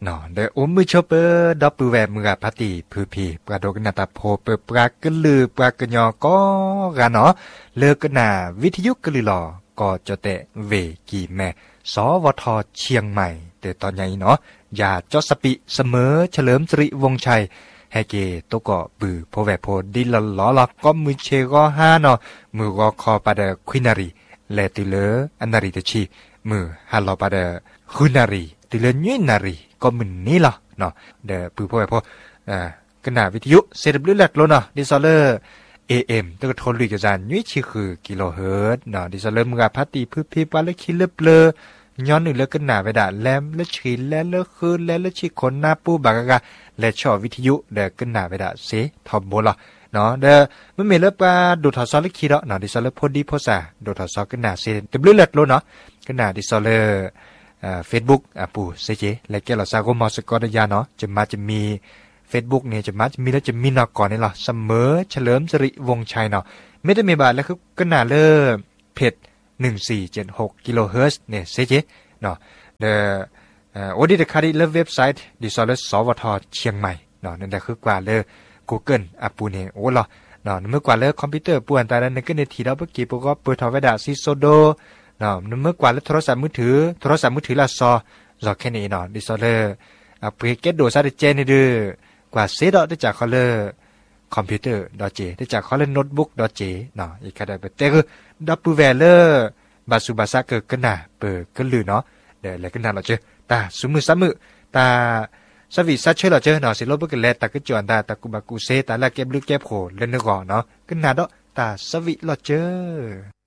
เนาะเดอมือชอเปอร์ดอปือแวมือพัติพือพีปลาดกนาตาโพเปปลากลือปลากญอก็กันเนาะเลิกนาวิทยุกลือหลอก็จะเตะเวกีแม่สวทเชียงใหม่แต่ตอนใหญ่เนาะอย่าจอสปิเสมอเฉลิมสิริวงชัยให้เกตก็ปือพอแวโพดิลล้อลก็มือเชก็ห้าเนาะมือก็คอปาเดควินารีเลติเลอันนารีตชีมือฮัลโลปาเดคุนารีติเลญุนารีก็มึนนี่ล่ะเนาะเดปือพอแวโพกนาวิทยุเซดบลิแลกโลเนาะดิซอเลอร์ AM ตก็ทนลุยกะจานยุ้ยชื่อคือกิโลเฮิรตซ์เนาะดิซอเลอร์มือพัติพือพีปาเลคิเลเปลย้อนหนึ่งเลิกกันหนาไปด่าแลมและฉีและเลิกคืนและเลิกฉีคนหน้าปูบากะและชอบวิทยุเดกันหนาไปด่าเสทอมโบล่ะเนาะเดมันมีเลิกปลาดูทอซอลคิดเนาะดิซอลเลอร์พอดีพอซาดูทอซอกันหนาเสเดบลิเล็ดโลเนาะกันหนาดิซอลเลอร์Facebook ปูเซเจและแกเราซาโกมอสกอดยาเนาะจะมี Facebook เนี่ยจะมีแล้วจะมีนอกก่อนนี่ล่ะเสมอเฉลิมสิริวงชัยเนาะไม่ได้มีบาทแล้วคือกันหนาเลอเพจ1476กิโลเฮิรตซ์เนี่ยเซเจเนาะโอดีเดคาริเลเว็บไซต์ดิซอลเลอร์สวทเชียงใหม่เนาะนั่นแหละคือกว่าเลอ Google ปูเนี่ยโอ้ล่ะเนาะเมื่อกว่าเลอคอมพิวเตอร์ป่วนแต่ละนึกในทีเราเมื่อกี้พวกก็เปิดทอไว้ด่าซิโซโดเนาะเมื่อกว่าเลอโทรศัพท์มือถือละซอแค่นี้เนาะดิซอลเลอร์เพื่อเก็ตโดซาดิเจนี่ดื้อกว่าเซดได้จากเขาเลอคอมพิวเตอร์ดอเจได้จากเขาเล่นโน้ตบุ๊กดอเจเนาะอีกแค่ได้แต่คือดับเบิลแวร์เลอร์บาสุบาซาเกิดกันน่ะเปิดกันลือเนาะเดี๋ยวอะไรกันน่ะเราเจอตาสุมือซ้ำมือตาสวิซัชเชอร์เราเจอเนาะสิโลบกันแลตาก็จวนตากุบากุเซตาละเก็บลึกเก็บโขเล่นนึกก่อนเนาะกันน่ะดอกตาสวิเราเจอ